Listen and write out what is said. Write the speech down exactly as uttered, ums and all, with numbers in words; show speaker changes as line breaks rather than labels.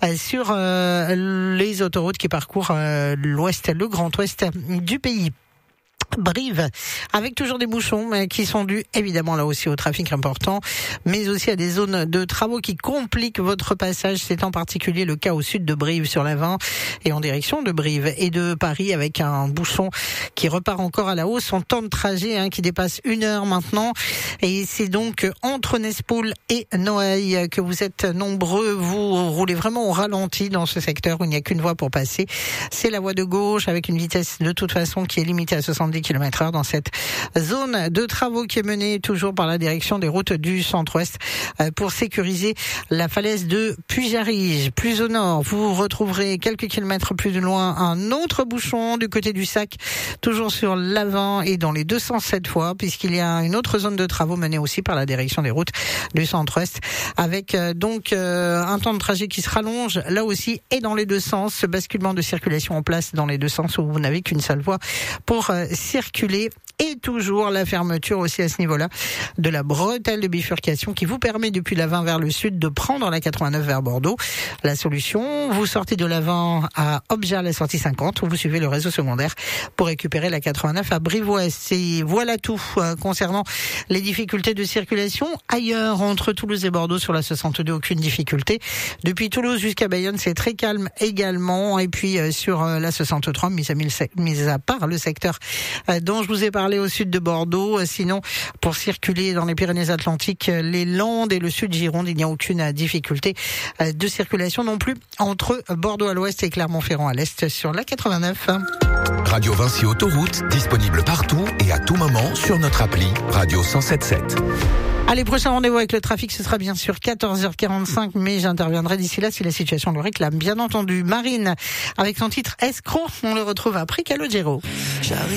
sur euh, les autoroutes qui parcourent euh, l'ouest, le grand ouest du pays. Brive, avec toujours des bouchons mais qui sont dus évidemment là aussi au trafic important, mais aussi à des zones de travaux qui compliquent votre passage. C'est en particulier le cas au sud de Brive sur l'A vingt et en direction de Brive et de Paris, avec un bouchon qui repart encore à la hausse, son temps de trajet hein, qui dépasse une heure maintenant. Et c'est donc entre Nespoul et Noailles que vous êtes nombreux. Vous roulez vraiment au ralenti dans ce secteur où il n'y a qu'une voie pour passer. C'est la voie de gauche avec une vitesse de toute façon qui est limitée à soixante-dix kilomètres heure dans cette zone de travaux qui est menée toujours par la direction des routes du centre-ouest pour sécuriser la falaise de Puy-Jarige. Plus au nord, vous retrouverez quelques kilomètres plus loin un autre bouchon du côté du Sac, toujours sur l'avant et dans les deux sens cette fois, puisqu'il y a une autre zone de travaux menée aussi par la direction des routes du centre-ouest, avec euh, donc euh, un temps de trajet qui se rallonge là aussi et dans les deux sens, ce basculement de circulation en place dans les deux sens où vous n'avez qu'une seule voie pour euh, circuler. Et toujours la fermeture aussi à ce niveau-là de la bretelle de bifurcation qui vous permet depuis la vingt vers le sud de prendre la quatre-vingt-neuf vers Bordeaux. La solution, vous sortez de la vingt à Obja, la sortie cinquante, où vous suivez le réseau secondaire pour récupérer la quatre-vingt-neuf à Brive-Ouest. Et voilà tout euh, concernant les difficultés de circulation. Ailleurs, entre Toulouse et Bordeaux sur la soixante-deux, aucune difficulté. Depuis Toulouse jusqu'à Bayonne, c'est très calme également. Et puis euh, sur euh, la soixante-trois, mis à, mis à part le secteur euh, dont je vous ai parlé au sud de Bordeaux. Sinon, pour circuler dans les Pyrénées-Atlantiques, les Landes et le sud Gironde, il n'y a aucune difficulté de circulation non plus entre Bordeaux à l'ouest et Clermont-Ferrand à l'est sur la quatre-vingt-neuf.
Radio Vinci Autoroute, disponible partout et à tout moment sur notre appli Radio cent sept sept.
Allez, prochain rendez-vous avec le trafic, ce sera bien sûr quatorze heures quarante-cinq, mais j'interviendrai d'ici là si la situation le réclame. Bien entendu, Marine, avec son titre Escroc, on le retrouve après Calogero.